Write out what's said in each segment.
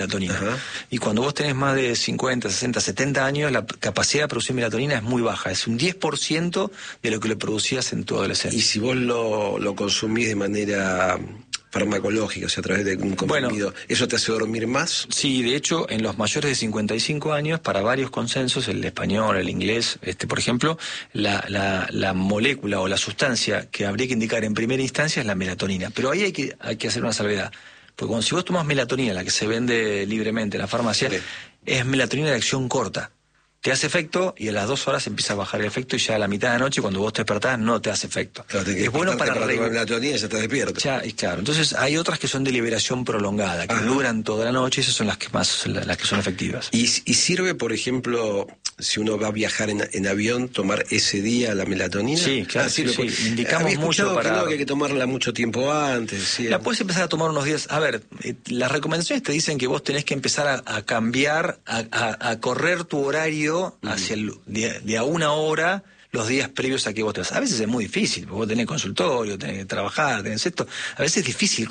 melatonina. Ajá. Y cuando vos tenés más de 50, 60, 70 años, la capacidad de producir melatonina es muy baja. Es un 10% de lo que le producías en tu adolescencia. Y si vos lo consumís de manera farmacológica, o sea, a través de un comprimido, ¿eso te hace dormir más? Sí, de hecho, en los mayores de 55 años, para varios consensos, el español, el inglés, por ejemplo, la molécula o la sustancia que habría que indicar en primera instancia es la melatonina. Pero ahí hay que hacer una salvedad. Porque si vos tomás melatonina, la que se vende libremente en la farmacia, Sí. es melatonina de acción corta. Te hace efecto y a las 2 horas empieza a bajar el efecto y ya a la mitad de la noche, cuando vos te despertás, no te hace efecto. Claro, te Es bueno para tomar melatonina y ya estás despierto. y claro, entonces hay otras que son de liberación prolongada, que duran toda la noche, y esas son las que son efectivas. ¿Y sirve, por ejemplo, si uno va a viajar en avión, tomar ese día la melatonina? Sí, claro, sirve. Sí. Indicamos mucho que no, que hay que tomarla mucho tiempo antes. ¿Sí? La puedes empezar a tomar unos días. A ver, las recomendaciones te dicen que vos tenés que empezar a cambiar, a correr tu horario hacia de a una hora los días previos a que vos te vas. A veces es muy difícil, porque vos tenés consultorio, tenés que trabajar, tenés esto. A veces es difícil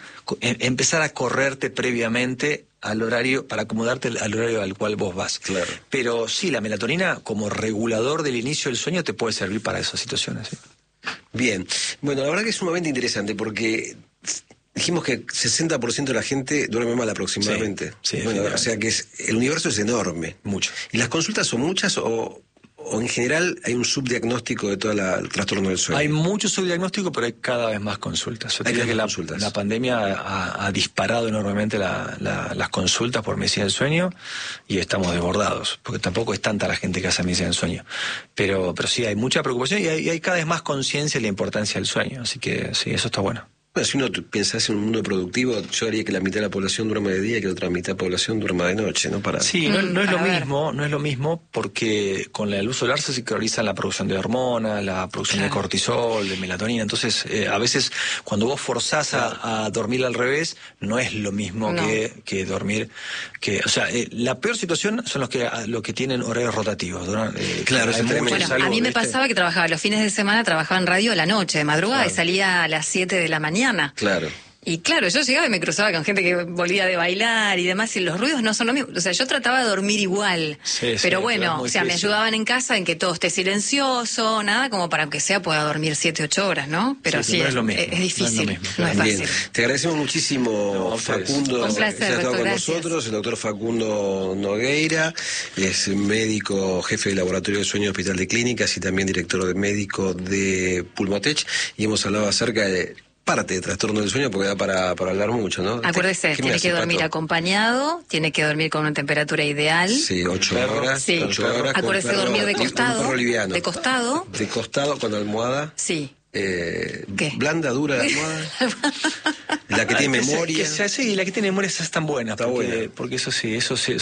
empezar a correrte previamente al horario, para acomodarte al horario al cual vos vas. Claro. Pero sí, la melatonina como regulador del inicio del sueño te puede servir para esas situaciones. ¿Sí? Bien. Bueno, la verdad que es sumamente interesante porque dijimos que 60% de la gente duerme mal aproximadamente. Sí, bueno, o sea que el universo es enorme. Mucho. ¿Y las consultas son muchas o en general hay un subdiagnóstico de todo el trastorno del sueño? Hay mucho subdiagnóstico, pero hay cada vez más consultas. Yo diría que la pandemia ha disparado enormemente las consultas por medicina del sueño y estamos desbordados, porque tampoco es tanta la gente que hace medicina del sueño. Pero sí, hay mucha preocupación y hay cada vez más conciencia de la importancia del sueño. Así que sí, eso está bueno. Bueno, si uno pensase en un mundo productivo, yo haría que la mitad de la población duerma de día y que la otra mitad de la población duerma de noche, ¿no? Sí, no es lo mismo porque con el uso del ARSA se sincroniza la producción de hormonas, la producción de cortisol, de melatonina. Entonces, a veces cuando vos forzás a dormir al revés, no es lo mismo que dormir. O sea, la peor situación son los que tienen horarios rotativos. Claro, bueno, a mí me pasaba que trabajaba los fines de semana, trabajaba en radio a la noche, de madrugada, y salía a las 7 de la mañana. Claro. Y claro, yo llegaba y me cruzaba con gente que volvía de bailar y demás, y los ruidos no son lo mismo. O sea, yo trataba de dormir igual. Pero bueno, o sea, me ayudaban en casa en que todo esté silencioso, nada como para que sea pueda dormir 7, 8 horas, ¿no? Pero sí, no es lo mismo, es difícil, no es fácil. Bien. Te agradecemos muchísimo, Facundo, un placer, que has estado con gracias. nosotros, el doctor Facundo Nogueira, es médico, jefe de laboratorio de sueño del Hospital de Clínicas y también director médico de Pulmotec, y hemos hablado acerca de parte de trastorno del sueño porque da para hablar mucho, ¿no? Acuérdese, tiene que dormir acompañado, tiene que dormir con una temperatura ideal. Sí, 8 horas. Sí. 8 horas. Acuérdese dormir de costado. Un perro liviano. De costado. De costado con almohada. Sí. ¿Qué? Blanda, dura la almohada. La que tiene memoria. Sí, la que tiene memoria es tan buena. Está porque, buena. Porque eso sí,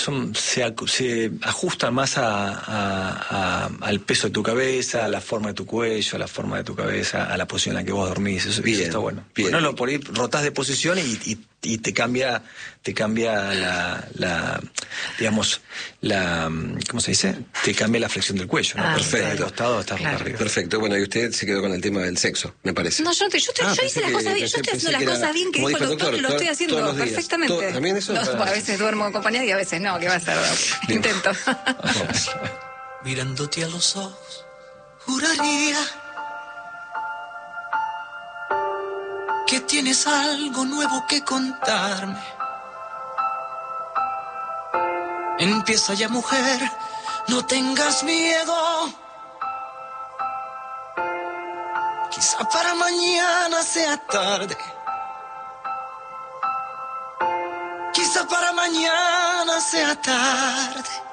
se ajusta más al peso de tu cabeza, a la forma de tu cuello, a la forma de tu cabeza, a la posición en la que vos dormís. Eso está bueno. Bien. No, por ahí rotás de posición y te cambia digamos, ¿cómo se dice? Te cambia la flexión del cuello, ¿no? Perfecto. Al costado estás arriba. Perfecto. Bueno, y usted se quedó con el tema del sexo, me parece. No, yo hice las cosas bien. Yo estoy haciendo las cosas bien que dijo el doctor, lo estoy haciendo perfectamente. ¿También eso? A veces duermo acompañada y a veces no, ¿qué va a ser? Intento. Mirándote a los ojos, juraría que tienes algo nuevo que contarme. Empieza ya, mujer, no tengas miedo. Quizá para mañana sea tarde. Quizá para mañana sea tarde.